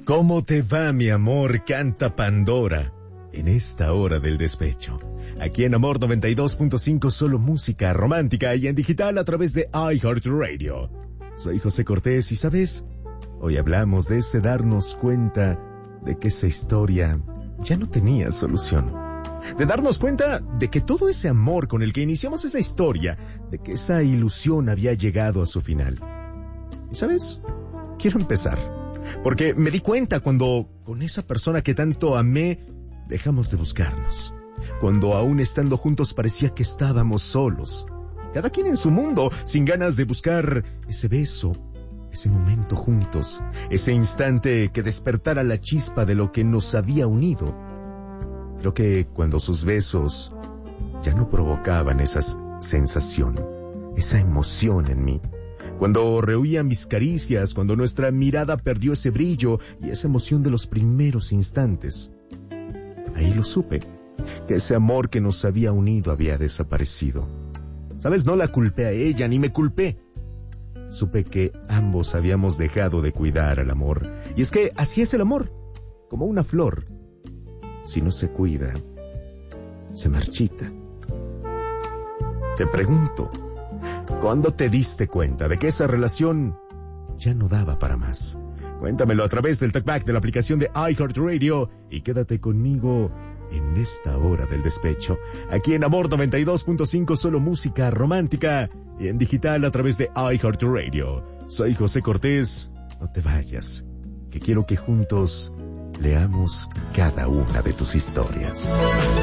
¿Cómo te va, mi amor? Canta Pandora en esta hora del despecho. Aquí en Amor 92.5, solo música romántica y en digital a través de iHeartRadio. Soy José Cortés y, ¿sabes? Hoy hablamos de ese darnos cuenta de que esa historia ya no tenía solución. De darnos cuenta de que todo ese amor con el que iniciamos esa historia, de que esa ilusión había llegado a su final. ¿Y sabes? Quiero empezar. Porque me di cuenta cuando con esa persona que tanto amé dejamos de buscarnos. Cuando aún estando juntos parecía que estábamos solos. Cada quien en su mundo, sin ganas de buscar ese beso, ese momento juntos, ese instante que despertara la chispa de lo que nos había unido. Creo que cuando sus besos ya no provocaban esa sensación, esa emoción en mí. Cuando rehuían mis caricias, cuando nuestra mirada perdió ese brillo y esa emoción de los primeros instantes. Ahí lo supe, que ese amor que nos había unido había desaparecido. ¿Sabes? No la culpé a ella, ni me culpé. Supe que ambos habíamos dejado de cuidar al amor. Y es que así es el amor, como una flor. Si no se cuida, se marchita. Te pregunto, ¿cuándo te diste cuenta de que esa relación ya no daba para más? Cuéntamelo a través del talkback de la aplicación de iHeartRadio y quédate conmigo en esta hora del despecho. Aquí en Amor 92.5, solo música romántica y en digital a través de iHeartRadio. Soy José Cortés. No te vayas, que quiero que juntos leamos cada una de tus historias.